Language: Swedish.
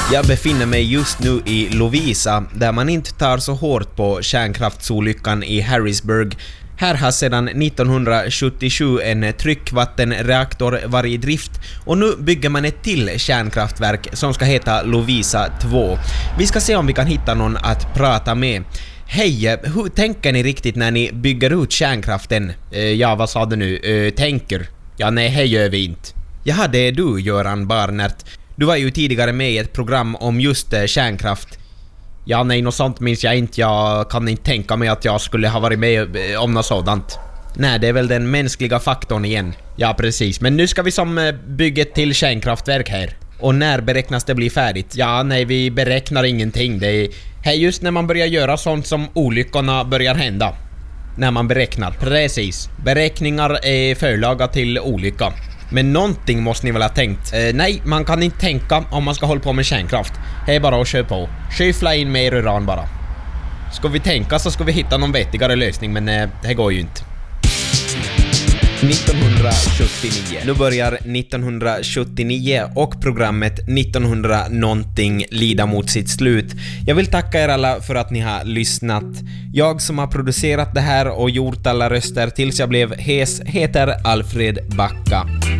Jag befinner mig just nu i Lovisa, där man inte tar så hårt på kärnkraftsolyckan i Harrisburg. Här har sedan 1977 en tryckvattenreaktor varit i drift och nu bygger man ett till kärnkraftverk som ska heta Lovisa 2. Vi ska se om vi kan hitta någon att prata med. Hej, hur tänker ni riktigt när ni bygger ut kärnkraften? Ja, vad sa du nu? Tänker? Ja, nej, hej gör vi inte. Jaha, det är du, Göran Barnert. Du var ju tidigare med i ett program om just kärnkraft. Ja, nej, något sånt minns jag inte. Jag kan inte tänka mig att jag skulle ha varit med om något sådant. Nej, det är väl den mänskliga faktorn igen. Ja, precis. Men nu ska vi som bygga ett till kärnkraftverk här. Och när beräknas det bli färdigt? Ja, nej, vi beräknar ingenting. Det är just när man börjar göra sånt som olyckorna börjar hända. När man beräknar. Precis. Beräkningar är förlaga till olycka. Men någonting måste ni väl ha tänkt. Nej, man kan inte tänka om man ska hålla på med kärnkraft. Det är bara att köra på. Skyffla in mer uran bara. Ska vi tänka så ska vi hitta någon vettigare lösning, men det går ju inte. 1979. Nu börjar 1979 och programmet 1900 någonting lida mot sitt slut. Jag vill tacka er alla för att ni har lyssnat. Jag som har producerat det här och gjort alla röster tills jag blev hes heter Alfred Backa.